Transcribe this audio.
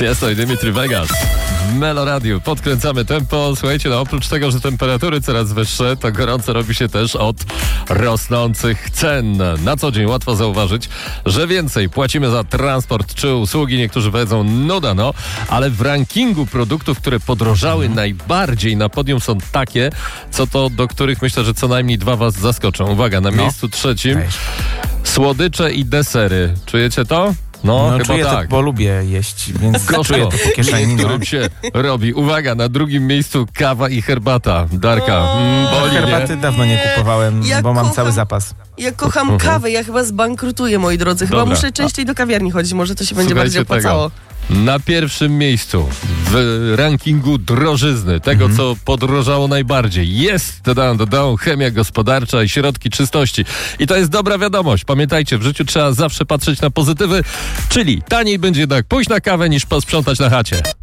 Tiesto i Dimitri Vegas. W Melo Radio podkręcamy tempo. Słuchajcie, no oprócz tego, że temperatury coraz wyższe, to gorąco robi się też od rosnących cen. Na co dzień łatwo zauważyć, że więcej płacimy za transport czy usługi. Niektórzy powiedzą, nuda, no, ale w rankingu produktów, które podrożały najbardziej na podium są takie, do których myślę, że co najmniej dwa was zaskoczą. Uwaga, na miejscu trzecim słodycze i desery. Czujecie to? No chyba czuję tak. to, bo lubię jeść, więc czuję to po kieszeni. Którym się robi. Uwaga, na drugim miejscu kawa i herbata. Darka, boli, herbaty nie? dawno nie kupowałem, bo mam cały zapas. Ja kocham kawę, ja chyba zbankrutuję, moi drodzy. Chyba muszę częściej do kawiarni chodzić, może to się będzie bardziej opłacało. Na pierwszym miejscu w rankingu drożyzny, tego co podrożało najbardziej, jest chemia gospodarcza i środki czystości. I to jest dobra wiadomość. Pamiętajcie, w życiu trzeba zawsze patrzeć na pozytywy, czyli taniej będzie jednak pójść na kawę niż posprzątać na chacie.